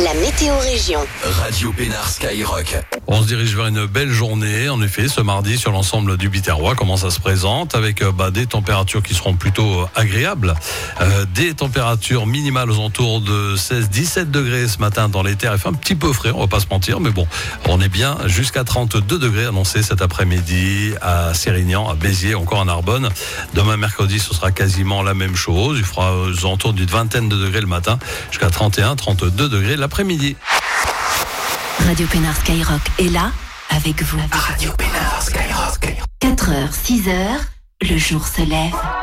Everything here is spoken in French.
la météo région. Radio Pénard Skyrock. On se dirige vers une belle journée, en effet, ce mardi sur l'ensemble du Biterrois. Comment ça se présente avec des températures qui seront plutôt agréables. Des températures minimales aux alentours de 16-17 degrés ce matin dans les terres. Il fait un petit peu frais, on va pas se mentir, mais bon, on est bien jusqu'à 32 degrés annoncés cet après-midi à Sérignan, à Béziers, encore à Narbonne. Demain mercredi, ce sera quasiment la même chose. Il fera aux alentours d'une vingtaine de degrés le matin, jusqu'à 31-32 degrés l'après-midi. Radio Pénard Skyrock est là avec vous. Radio Pénard Skyrock. 4h, 6h, le jour se lève.